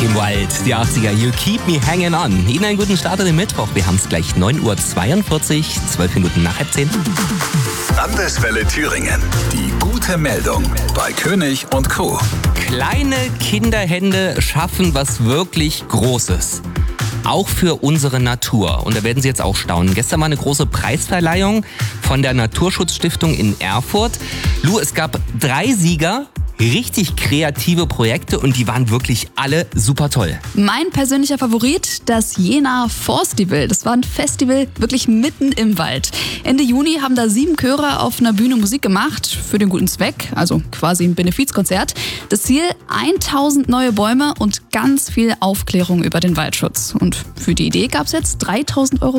Joachim Wild, die 80er, You Keep Me Hanging On. Ihnen einen guten Start in den Mittwoch. Wir haben es gleich 9:42 Uhr, 12 Minuten nach halb 10. Landeswelle Thüringen. Die gute Meldung bei König und Co. Kleine Kinderhände schaffen was wirklich Großes. Auch für unsere Natur. Und da werden Sie jetzt auch staunen. Gestern war eine große Preisverleihung von der Naturschutzstiftung in Erfurt. Lu, es gab 3 Sieger. Richtig kreative Projekte und die waren wirklich alle super toll. Mein persönlicher Favorit, das Jena Forstival. Das war ein Festival wirklich mitten im Wald. Ende Juni haben da 7 Chöre auf einer Bühne Musik gemacht für den guten Zweck, also quasi ein Benefizkonzert. Das Ziel: 1000 neue Bäume und ganz viel Aufklärung über den Waldschutz. Und für die Idee gab es jetzt 3.000 €